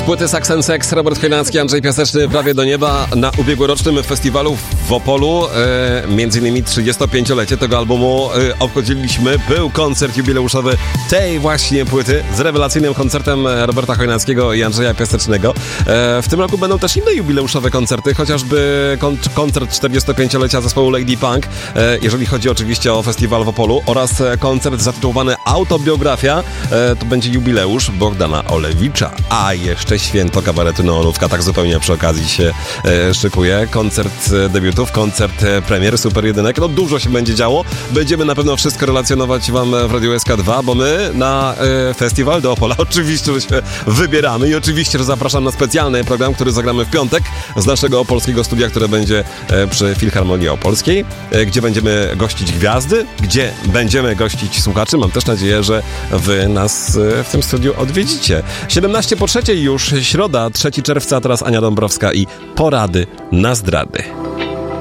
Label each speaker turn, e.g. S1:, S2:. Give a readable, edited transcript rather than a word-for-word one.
S1: Płyty Sax and Sex, Robert Chojnacki, Andrzej Piaseczny, Prawie do nieba. Na ubiegłorocznym festiwalu w Opolu, między innymi 35-lecie tego albumu obchodziliśmy. Był koncert jubileuszowy tej właśnie płyty z rewelacyjnym koncertem Roberta Chojnackiego i Andrzeja Piasecznego. W tym roku będą też inne jubileuszowe koncerty, chociażby koncert 45-lecia zespołu Lady Punk, jeżeli chodzi oczywiście o festiwal w Opolu, oraz koncert zatytułowany Autobiografia. To będzie jubileusz Bogdana Olewicza, a jeszcze święto kabaretu Neonówka, tak zupełnie przy okazji się szykuje. Koncert debiutów, koncert premier, Super Jedynek. No dużo się będzie działo. Będziemy na pewno wszystko relacjonować wam w Radiu SK2, bo my na festiwal do Opola oczywiście, że się wybieramy i oczywiście, że zapraszam na specjalny program, który zagramy w piątek z naszego opolskiego studia, które będzie przy Filharmonii Opolskiej, gdzie będziemy gościć gwiazdy, gdzie będziemy gościć słuchaczy. Mam też nadzieję, że wy nas w tym studiu odwiedzicie. 17:03 już, środa, 3 czerwca, teraz Ania Dąbrowska i Porady na zdrady.